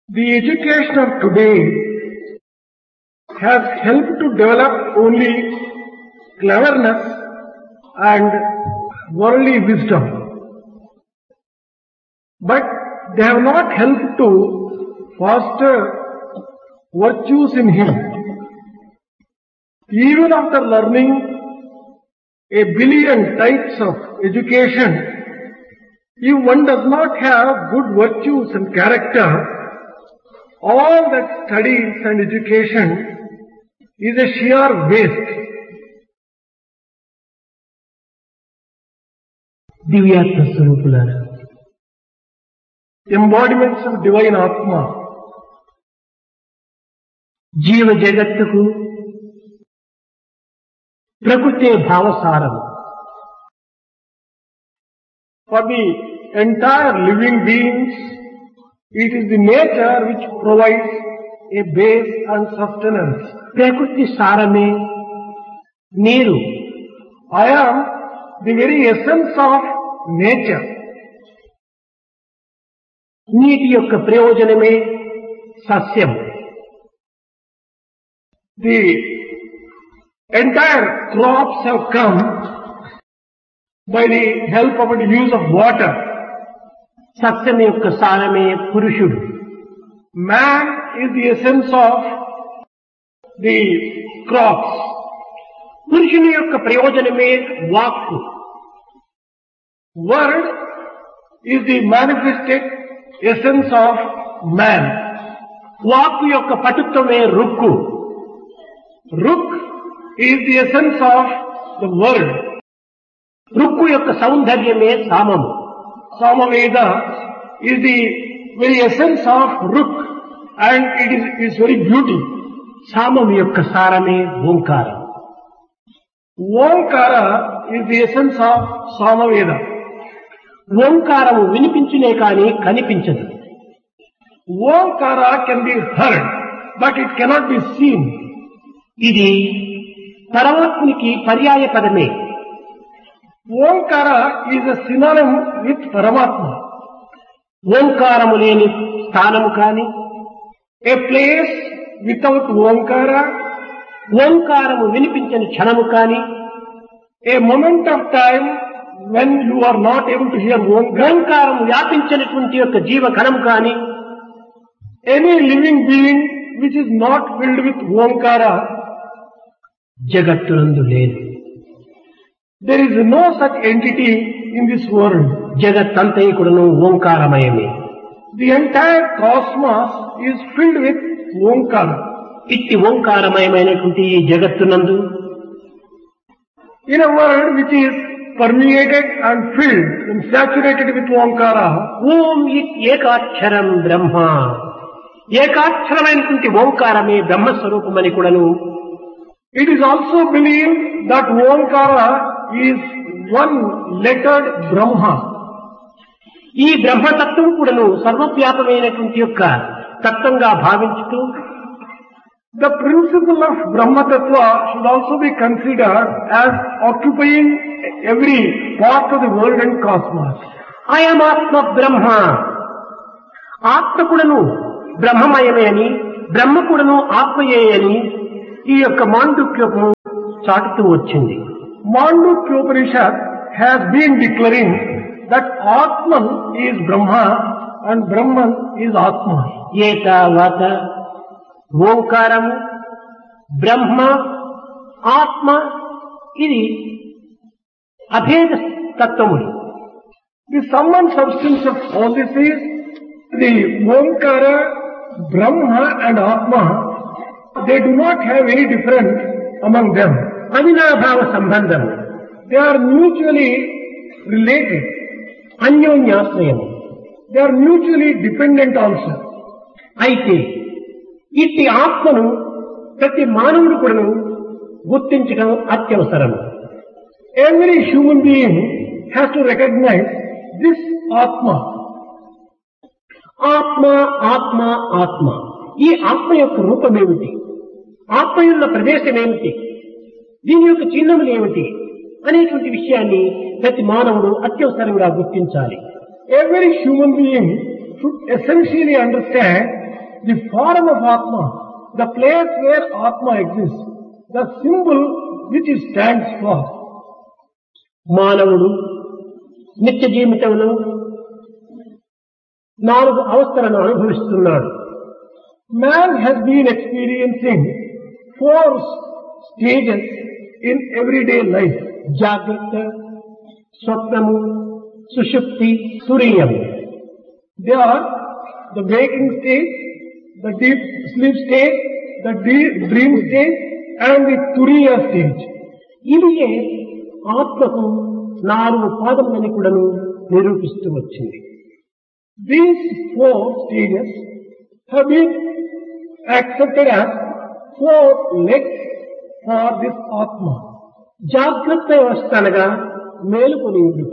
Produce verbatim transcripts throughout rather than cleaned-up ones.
The education of today has helped to develop only cleverness and worldly wisdom. But they have not helped to foster virtues in him. Even after learning a billion types of education, if one does not have good virtues and character, all that studies and education is a sheer waste. దివ్యాత్మ స్వరూపులారా, Embodiments of divine Atma. జీవ జగత్తుకు ప్రకృతి భావసారం. For the entire living beings, it is the nature which provides a base and sustenance. ప్రకృతి సారమే నీరు. I am the very essence of nature. నీటి యొక్క ప్రయోజనమే సస్యం. The entire crops have come by the help of the use of water. సస్యం యొక్క సారమే పురుషుడు. Man is the essence of the crops. పురుషుని యొక్క ప్రయోజనమే వాక్కు. Word is the manifested essence of man. వాక్కు యొక్క పటుత్వమే Rukku. Ruk is the essence of the word. Rukku యొక్క సౌందర్యమే సామము. Samaveda is the very essence of Ruk and it is its very beauty. సామము యొక్క సారమే ఓంకారం. Omkara is the essence of Samaveda. ఓంకారము వినిపించునే కాని కనిపించదు. Omkara can be heard, but it cannot be seen. ఇది పరమాత్మునికి పర్యాయ పదమే. Omkara is a synonym with Paramatma. ఓంకారము లేని స్థానము కాని, A place without Omkara, ఓంకారము వినిపించని క్షణము కాని, a moment of time when you are not able to hear Omkara, ఓంకారము వ్యాపించినటువంటి యొక్క జీవ కణము కాని, any living being which is not filled with Omkara, జగత్తునందు లేదు. there is no such entity in this world. జగత్తంతైకుడును ఓంకారమయమే. The entire cosmos is filled with Omkara. ఇట్టి ఓంకారమయమైనటువంటి ఈ జగత్తునందు In a world which is permeated and filled and saturated with Omkara, ఓం ఇత్ ఏకాక్షరం బ్రహ్మ, ఏకాక్షరమైనటువంటి ఓంకారమే బ్రహ్మస్వరూపమని కూడాను it is also believed that Omkara is one lettered Brahma. ఈ బ్రహ్మతత్వం కూడాను సర్వవ్యాపమైనటువంటి యొక్క తత్వంగా భావించుతూ The principle of Brahma Tattva should also be considered as occupying every part of the world and cosmos. అయమాత్మ బ్రహ్మ, ఆత్మ కూడాను బ్రహ్మమయమే అని, బ్రహ్మ కూడాను ఆత్మయే అని ఈ యొక్క మాండుక్యము చాటుతూ వచ్చింది. Mandukya Upanishad has been declaring that Atman is Brahma and Brahman is Atma. ఏతావాత ఓంకారము, బ్రహ్మ, ఆత్మ ఇది అభేద తత్వములు. The sum and substance of all this is the Omkara, Brahma and Atma. They do not have any difference among them. అవినాభావ సంబంధం, They are mutually related. అన్యోన్యాశ్రయము. They are mutually dependent also. అయితే ఇట్టి ఆత్మను ప్రతి మానవుడు కూడాను గుర్తించడం అత్యవసరము. Every human being has to recognize this Atma. ఆత్మ ఆత్మ ఆత్మ, ఈ ఆత్మ యొక్క రూపమేమిటి, ఆత్మ యొక్క ప్రదేశం ఏమిటి, దీని యొక్క చిహ్నములు ఏమిటి అనేటువంటి విషయాన్ని ప్రతి మానవుడు అత్యవసరంగా గుర్తించాలి. Every human being should essentially understand the form of Atma, the place where Atma exists, the symbol which it stands for. మానవుడు నిత్య జీవితంలో నాలుగు అవస్థలను అనుభవిస్తున్నాడు. Man has been experiencing four stages in everyday life. జాగ్రత్త, స్వప్నము, సుషుప్తి, తురీయము. They are the waking state, the deep sleep state, the deep dream state and the turiya stage. ఇవియే ఆత్మకు నాలుగు పాదములని కూడాను నిరూపిస్తూ వచ్చింది. These four stages have been accepted as four legs for this Atma. జాగ్రత్త అవస్థ అనగా మేలుకొని ఉండుట.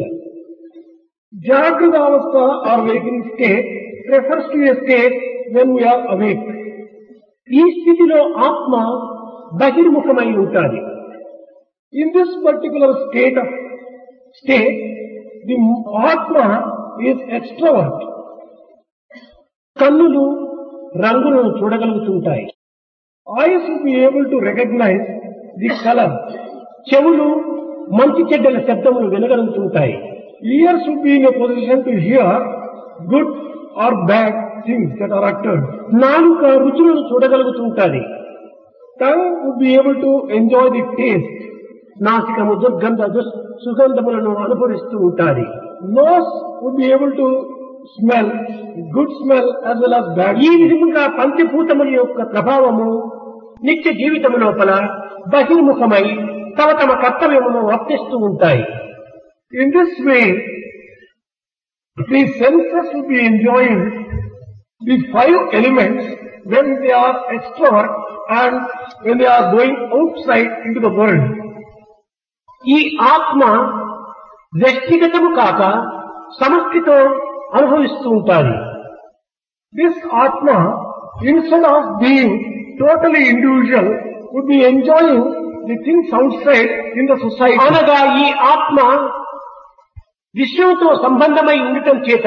Jagrata avastha or waking state refers to a state when we are awake. ఈ స్థితిలో ఆత్మ బహిర్ముఖమై ఉంటాది. In this particular state of state, the Atma is extrovert. కన్నులు రంగులను చూడగలుగుతుంటాయి. Eyes will be able to recognize the color. చెవులు మంచి చెడ్డల శబ్దములు వినగలుగుతుంటాయి. Ears will be in a position to hear good or bad things that are uttered. నాలుక రుచులను చూడగలుగుతుంటాది. Tongue would be able to enjoy the taste. నాసికము దుర్గంధ దుస్- సుగంధములను అనుభవిస్తూ ఉంటాది. Nose would be able to smell good smell as well as bad. ఈ విధముగా పంచభూతముల యొక్క ప్రభావము నిత్య జీవితము లోపల బహిర్ముఖమై తమ తమ కర్తవ్యమును వర్తిస్తూ ఉంటాయి. In this way, the senses will be enjoying the five elements when they are extrovert and when they are going outside into the world. ఈ ఆత్మ వ్యక్తిగతము కాక సమష్టితో అనుభవిస్తూ ఉంటాది. This Atma, instead of being totally individual, would be enjoying the things outside in the society. అనగా ఈ ఆత్మ విశ్వంతో సంబంధమై ఉండటం చేత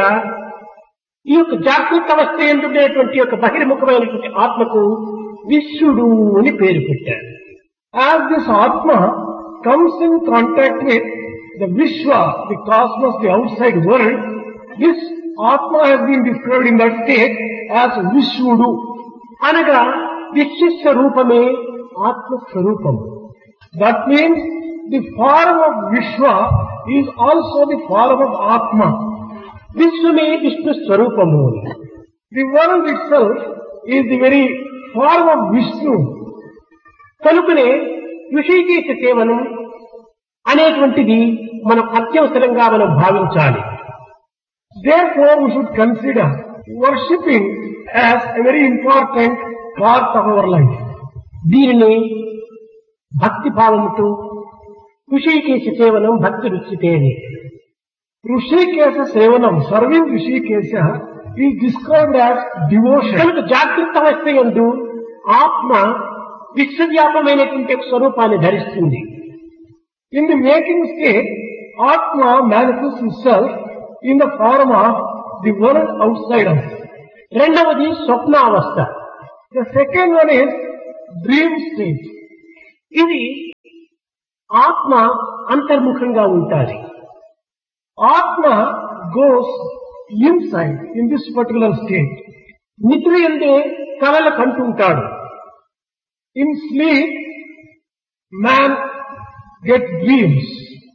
ఈ యొక్క జాగ్రత్త అవస్థ ఎందుకునేటువంటి యొక్క బహిర్ముఖమైనటువంటి ఆత్మకు విశ్వడు అని పేరు పెట్టారు. As this Atma comes in contact with the Vishwa, the cosmos, the outside world, this Atma has been described in that state as Vishvudu. అనగా విశ్వస్వరూపమే ఆత్మస్వరూపము. That means the form of Vishwa is also the form of Atma. విశ్వమే Vishnu స్వరూపము. The world itself is the very form of Vishnu. కనుకనే ఋషికేశ సేవనం అనేటువంటిది మనం అత్యవసరంగా మనం భావించాలి. Therefore, we should consider worshipping as a very important part of our life. దీనిని భక్తి భావముతో ఋషికేశ సేవనం భక్తి రుచితేది. Rishikesha Sevanam, serving Rishikesha, is described as devotion. కనుక జాగ్రత్త అవస్థ యందు ఆత్మ విశ్వవ్యాపమైనటువంటి ఒక స్వరూపాన్ని ధరిస్తుంది. In the waking state, Atma manifests itself in the form of the world outside us. రెండవది స్వప్న అవస్థ. The second one is dream state. ఇది ఆత్మ అంతర్ముఖంగా ఉంటాది. Atma goes inside in this particular state. నిద్ర యందే కలలు కంటుంటాడు. In sleep, man gets dreams.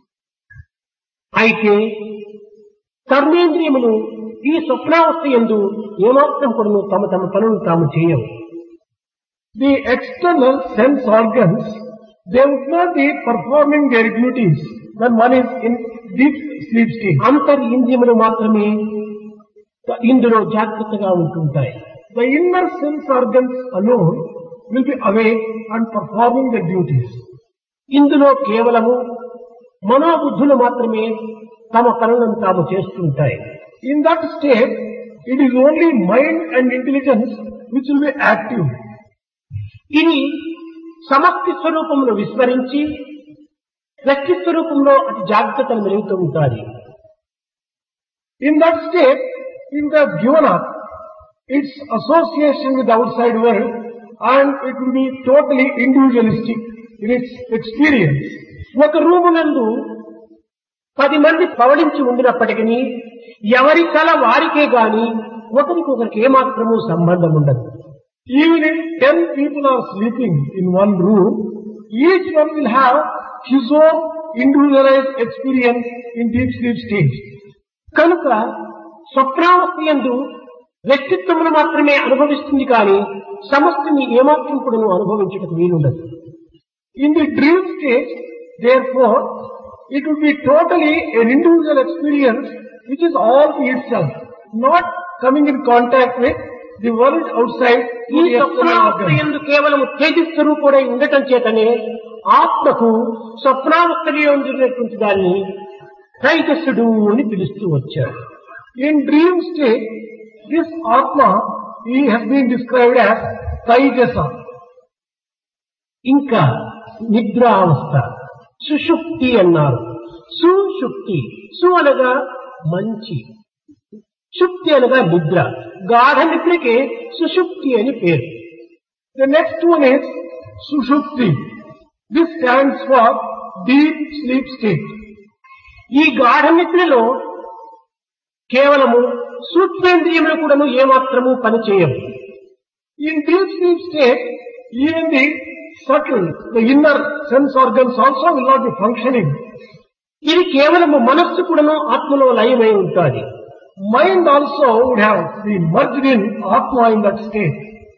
అయితే కర్మేంద్రియములు ఈ స్వప్నావస్థ యందు ఏమాత్రం కూడా తమ తమ పనులు తాము చేయవు. The external sense organs, they would not be performing their duties when one is in deep sleep state. అంతర్ ఇంద్రియములు మాత్రమే ఇందులో జాగ్రత్తగా ఉంటుంటాయి. The inner sense organs alone will be awake and performing their duties. ఇందులో కేవలము మనోబుద్ధులు మాత్రమే తమ పనులను తాము చేస్తుంటాయి. In that state, it is only mind and intelligence which will be active. ఇది సమష్టి స్వరూపమును విస్మరించి వ్యక్తి స్వరూపంలో అతి జాగ్రత్తను మెరుగుతూ ఉంటారు. In that state, you have given up its association with the outside world, and it will be totally individualistic in its experience. ఒక రూమునందు పది మంది పవళించి ఉండినప్పటికీ ఎవరి కల వారికే గాని ఒకరికొకరికి ఏమాత్రము సంబంధం ఉండదు. Even if ten people are sleeping in one room, each one will have his own individualized experience in deep sleep stage. కనుక స్వప్నావస్థ యందు వ్యక్తిత్వమును మాత్రమే అనుభవిస్తుంది కానీ సమష్టిని ఏమాత్రం కూడా అనుభవించటకు వీలుండదు. In the dream stage, therefore, it will be totally an individual experience which is all to itself, not coming in contact with the world outside. ఈ స్వప్నావస్థ యందు కేవలం తేజస్వరూపుడై ఉండటం చేతనే ఆత్మకు స్వప్నావస్థలో ఉండినటువంటి దాన్ని తైజస్సుడు అని పిలుస్తూ వచ్చారు. In dream state, this Atma, he has been described as Taijasa. ఇంకా నిద్రావస్థ, సుషుప్తి అన్నారు. సుషుప్తి, సు అనగా మంచి, షుప్తి అనగా నిద్ర. గాఢ నిద్రకే సుషుప్తి అని పేరు. The next one is Sushupti. This stands for deep sleep state. ఈ గాఢ నిద్రలో కేవలము సూక్ష్మేంద్రియములు కూడాను ఏమాత్రము పనిచేయవు. In deep sleep state, even the subtle, the inner sense organs also will not be functioning. ఇది కేవలము మనస్సు కూడాను ఆత్మలో లయమై ఉంటుంది. Mind also would have been merged in Atma in that state.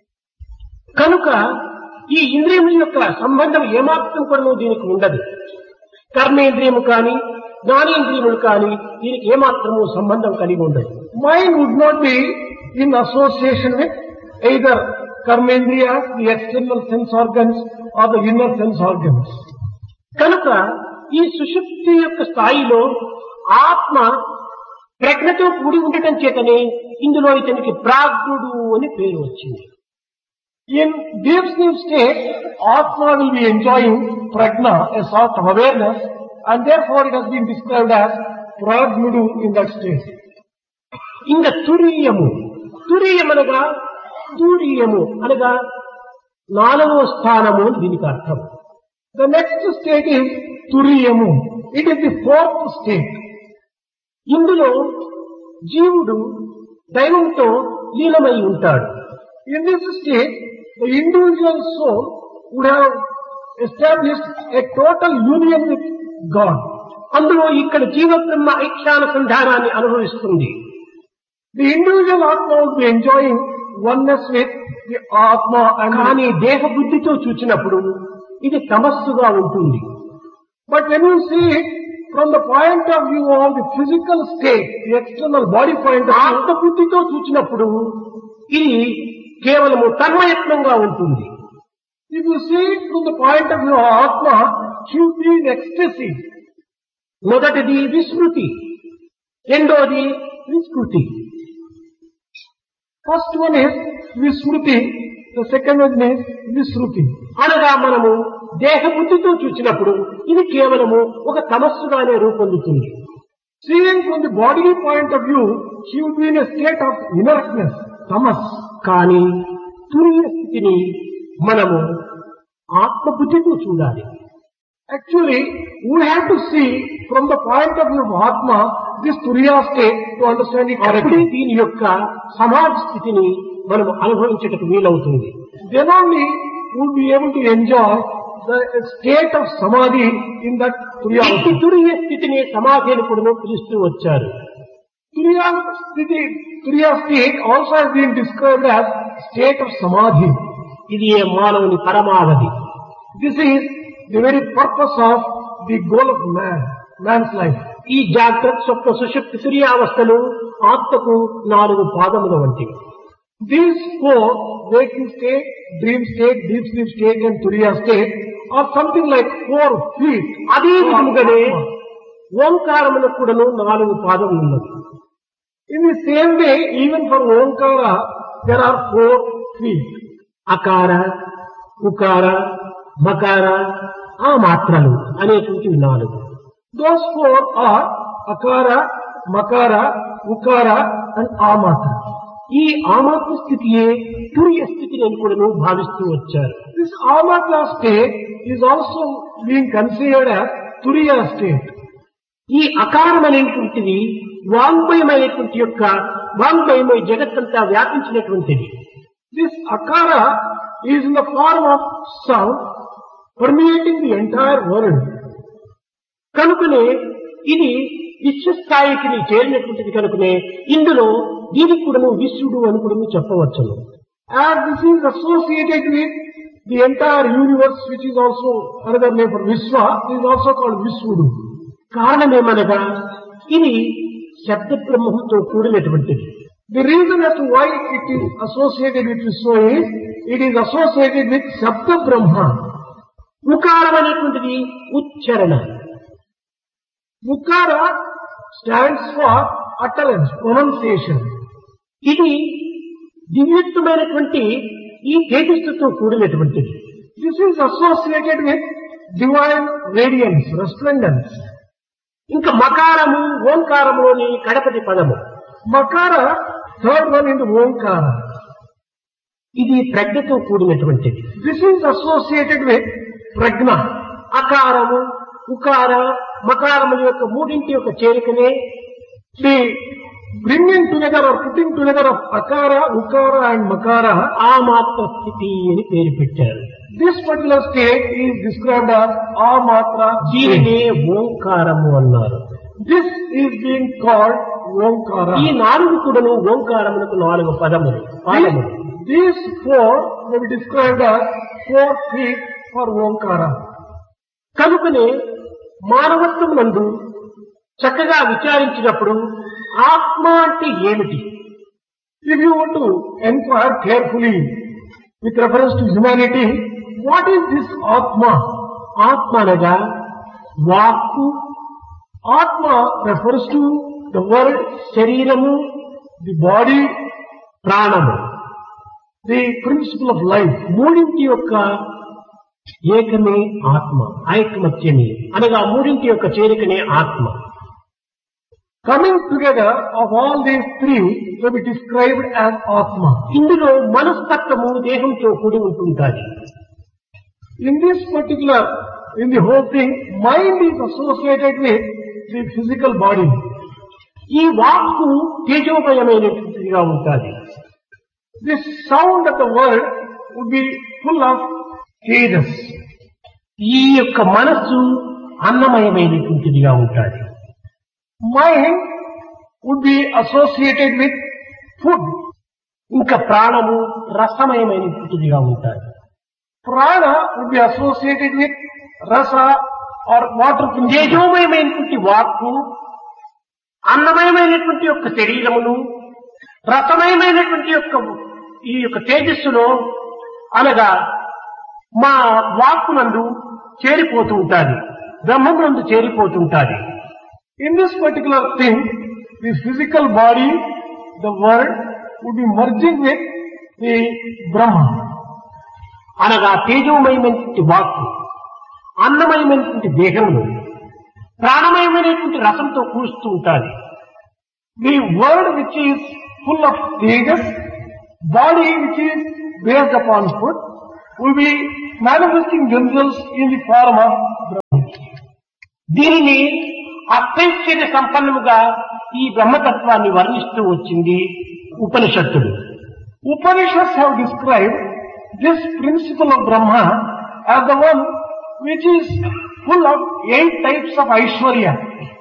కనుక ఈ ఇంద్రియముల యొక్క సంబంధం ఏమాత్రం కూడా దీనికి ఉండదు. కర్మేంద్రియము కానీ జ్ఞానేంద్రియములు కానీ దీనికి ఏమాత్రము సంబంధం కలిగి ఉండదు. Mind would not be in association with either karmendriyas, the external sense organs, or the inner sense organs. కనుక ఈ సుషుప్తి యొక్క స్థాయిలో ఆత్మ ప్రజ్ఞతో కూడి ఉండటం చేతనే ఇందులో ఇతనికి ప్రాజ్ఞుడు అని పేరు వచ్చింది. In deep sleep state, Atma will be enjoying prajna, a sort of awareness, and therefore it has been described as prajnudu in that state. ఇంకా తురీయము, తురీయమనగా తూరీయము అనగా నాలుగవ స్థానము అని దీనికి అర్థం. The next state is turiyamu. It is the fourth state. ఇందులో జీవుడు దైవంతో లీనమై ఉంటాడు. In this state, the individual soul would have established a total union with God. అందులో ఇక్కడ జీవ బ్రహ్మ ఐక్యానుసంధానాన్ని అనుభవిస్తుంది. The individual Atma would be enjoying oneness with the Atma, and కానీ దేహ బుద్ధితో చూచినప్పుడు ఇది తమస్సుగా ఉంటుంది. But when you see it from the point of view of the physical state, the external body point of view, ఆత్మ బుద్ధితో చూచినప్పుడు ఇది కేవలము తన్మయత్నంగా ఉంటుంది. If you see it from the point of view of Atma, he will be in ecstasy. మొదటిది విస్మృతి, రెండోది విస్మృతి. First one is Vismruti, the second one is Visruti. అనగా మనము దేహ బుద్ధితో చూచినప్పుడు ఇది కేవలము ఒక తమస్సుగానే రూపొందుతుంది. Seeing from the bodily point of view, he would be in a state of inertness, tamas. కానీ తురియ స్థితిని మనము ఆత్మబుద్ధితో చూడాలి. Actually, we have to see from the point of view of Atma, this Turiya state to understand it అప్పుడే correctly. దీని యొక్క సమాధి స్థితిని మనం అనుభవించటకు వీలవుతుంది. Then only we will be able to enjoy the state of Samadhi in that Turiya. ఈ తురియ స్థితిని సమాధి అని కూడా పిలుస్తూ వచ్చారు. Turiya sthiti, Turiya state also has been described as state of Samadhi. ఇది ఏ మానవుని పరమావధి. This is the very purpose of the goal of man, man's life. ఈ జాగ్రత్త స్వప్న సుషుప్తి తురియావస్థలు ఆత్మకు నాలుగు పాదముల వంటివి. These four, waking state, dream state, deep sleep state and Turiya state are something like four feet. అదే విధముగానే ఓంకారములకు కూడాను నాలుగు పాదములు ఉన్నవి. In the same way, even for Omkara, there are four feet. అకార, ఉకార, మకార, ఆ మాత్రలు అనేటువంటివి నాలుగు. Those four are Akara, Makara, Ukara and Amatra. ఈ ఆమాత్మ స్థితియే తురియ స్థితిని అని కూడా భావిస్తూ వచ్చారు. This amatra state is also being considered as turiya state. ఈ అకారం అనేటువంటిది వాంగ్మయమైనటువంటి యొక్క వాంగ్మయమై జగత్తంతా వ్యాపించినటువంటిది. This akara is in the form of sound permeating the entire world. కనుకనే ఇది విశ్వస్థాయికి చేరినటువంటిది కనుకనే ఇందులో దీనికి కూడా విశ్వడు అని కూడా చెప్పవచ్చును. As this is associated with the entire universe, which is also another name for Vishwa, is also called Vishwudu. కారణమేమనగా ఇది శబ్ద బ్రహ్మంతో కూడినటువంటిది. The reason as to why it is associated with Vishwa is, it is associated with Shabda Brahma. ఉకారం అనేటువంటిది ఉచ్చరణ. Mukara stands for utterance, pronunciation. ఇది దివ్యత్వమైనటువంటి ఈ తేజస్సుతో కూడినటువంటిది. This is associated with divine radiance, resplendence. ఇంకా మకారము ఓంకారములోని కడపటి పదము. Makara, third one in the Omkara. ఇది ప్రజ్ఞతో కూడినటువంటిది. This is associated with prajna. అకారము ఉకార మకారముల యొక్క మూడింటి యొక్క చేరికనే The bringing together or putting together of akara, ukara and makara, ఆమాత్మ స్థితి అని పేరు పెట్టారు. this particular state is described as amatra దీనినే state. ఓంకారము అన్నారు. This is being called Omkara. ఈ నాలుగు కూడాను ఓంకారములకు నాలుగు పదములు పాదములు. These four may be described as four feet for Omkara. కనుకనే మానవత్వం నందు చక్కగా విచారించినప్పుడు ఆత్మ అంటే ఏమిటి? If you want to inquire carefully with reference to humanity, what is this Atma? ఆత్మ అనగా వాక్కు, Atma refers to the word శరీరము, the body, ప్రాణము, the principle of life. మూడింటి యొక్క ఏకమే ఆత్మ, ఐకమత్యమే అనగా మూడింటి యొక్క చేరికనే ఆత్మ. Coming together of all these three will be described as Atma. ఇందులో మనస్తత్వము దేహంతో కూడి ఉంటుంటాది. In this particular, in the whole thing, mind is associated with the physical body. ఈ వాక్కు తేజోమయమైనటువంటిదిగా ఉంటుంది. This sound of the word would be full of tejas. ఈ యొక్క మనస్సు అన్నమయమైనటువంటిదిగా ఉంటుంది. Mind would be associated with food. ఇంకా ప్రాణము రసమయమైనటువంటిదిగా ఉంటుంది. Prana would be associated with rasa or water. తేజోమయమైనటువంటి వాక్కు అన్నమయమైనటువంటి యొక్క శరీరమును రసమయమైనటువంటి యొక్క ఈ యొక్క తేజస్సులో అనగా మా వాక్కునందు చేరిపోతూ ఉంటుంది, బ్రహ్మమునందు చేరిపోతుంటాది. In this particular thing, the physical body, the world, would be merging with the Brahma. అనగా తేజోమయమైనటువంటి వాక్కు అన్నమయమైనటువంటి దేహమును ప్రాణమయమైనటువంటి రసంతో కూరుస్తూ ఉంటుంది. The word which is full of tejas, body which is based upon food, will be manifesting themselves in the form of Brahma. దీనిని అత్యైశ్వర్య సంపన్నముగా ఈ బ్రహ్మతత్వాన్ని వర్ణిస్తూ వచ్చింది ఉపనిషత్తుడు. Upanishads have described this principle of Brahma as the one which is full of eight types of Aishwarya.